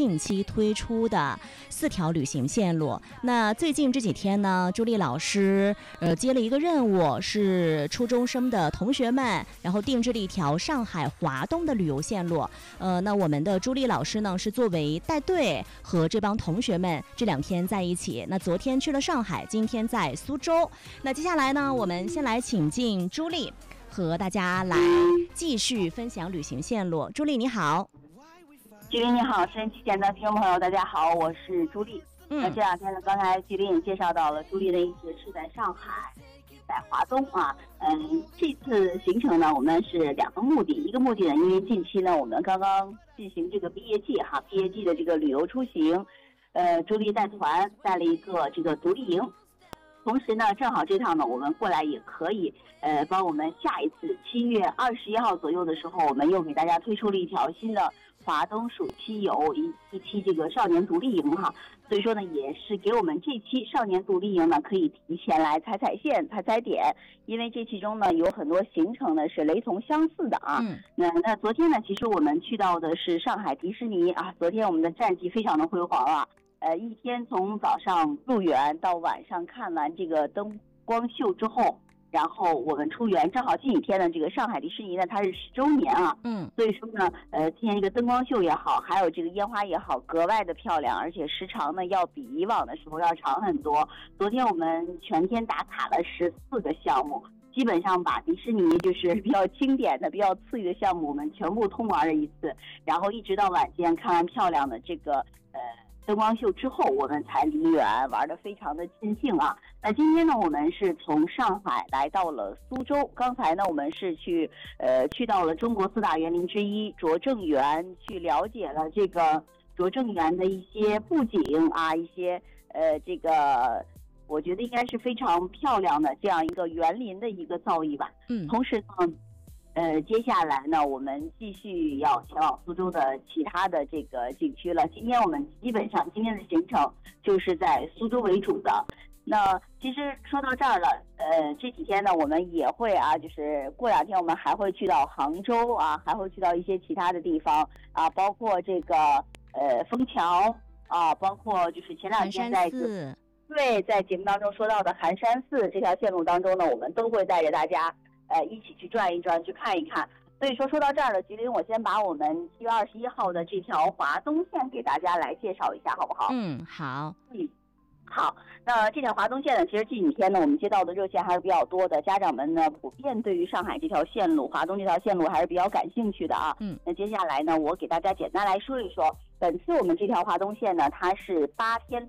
近期推出的4条旅行线路。那最近这几天呢，朱莉老师接了一个任务，是初中生的同学们，然后定制了一条上海华东的旅游线路。那我们的朱莉老师呢，是作为带队和这帮同学们这2天在一起。那昨天去了上海，今天在苏州。那接下来呢，我们先来请进朱莉，和大家来继续分享旅行线路。朱莉你好。 吉林你好，收音机前的听众朋友大家好，我是朱莉。那这2天呢，刚才吉林也介绍到了，朱莉的意思是在上海，在华东啊。这次行程呢，我们是2个目的，一个目的呢，因为近期呢，我们刚刚进行这个毕业季的这个旅游出行，朱莉带团带了一个这个独立营。同时呢，正好这趟呢，我们过来也可以，帮我们下一次7月21号左右的时候，我们又给大家推出了一条新的华东暑期游一期这个少年独立营哈。所以说呢，也是给我们这期少年独立营呢，可以提前来踩线、踩点，因为这其中呢有很多行程呢是雷同相似的啊。那昨天呢，其实我们去到的是上海迪士尼啊，昨天我们的战绩非常的辉煌啊。一天从早上入园到晚上看完这个灯光秀之后，然后我们出园，正好这几天呢，这个上海迪士尼呢，它是10周年啊，所以说呢，今天这个灯光秀也好，还有这个烟花也好，格外的漂亮，而且时长呢要比以往的时候要长很多。昨天我们全天打卡了14个项目，基本上把迪士尼就是比较经典的、比较刺激的项目，我们全部通玩了一次，然后一直到晚间看完漂亮的这个灯光秀之后，我们才离园，玩得非常的尽兴啊。那今天呢，我们是从上海来到了苏州。刚才呢，我们是去到了中国4大园林之一拙政园，去了解了这个拙政园的一些布景啊，一些这个我觉得应该是非常漂亮的这样一个园林的一个造诣吧。同时呢，接下来呢，我们继续要前往苏州的其他的这个景区了。今天我们基本上今天的行程就是在苏州为主的。那其实说到这儿了，这几天呢，我们也会啊，就是过2天我们还会去到杭州啊，还会去到一些其他的地方啊，包括这个枫桥啊，包括就是前2天在节目当中说到的寒山寺这条线路当中呢，我们都会带着大家一起去转一转，去看一看。所以说到这儿了，吉林，我先把我们7月21号的这条华东线给大家来介绍一下，好不好？ 好。 好，那这条华东线呢，其实这几天呢，我们接到的热线还是比较多的，家长们呢普遍对于上海这条线路、华东这条线路还是比较感兴趣的啊。那接下来呢，我给大家简单来说一说，本次我们这条华东线呢，它是8天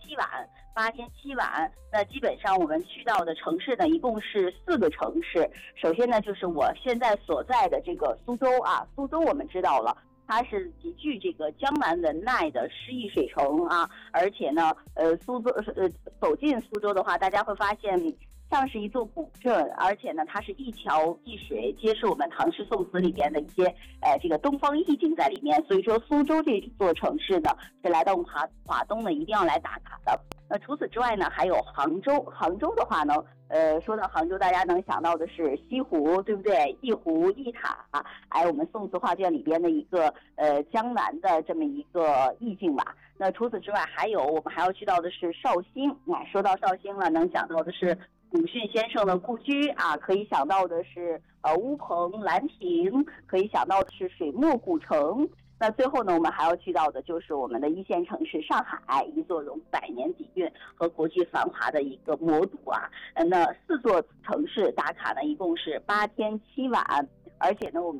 7晚。那基本上我们去到的城市呢，一共是4个城市。首先呢，就是我现在所在的这个苏州啊，苏州我们知道了，它是极具这个江南文奈的诗意水城啊，而且呢，走进苏州的话，大家会发现像是一座古镇，而且呢，它是一桥一水，皆是我们唐诗宋词里边的一些这个东方意境在里面。所以说，苏州这座城市呢，是来到华东呢一定要来打卡的。除此之外呢，还有杭州。杭州的话呢，说到杭州，大家能想到的是西湖，对不对？一湖一塔，还有我们宋词画卷里边的一个江南的这么一个意境吧。那除此之外，我们还要去到的是绍兴。说到绍兴了，能想到的是鲁迅先生的故居啊，可以想到的是乌篷兰亭，可以想到的是水墨古城。那最后呢，我们还要去到的就是我们的1线城市上海，一座融100年底蕴和国际繁华的一个魔都啊。那4座城市打卡呢，一共是8天7晚，而且呢，我们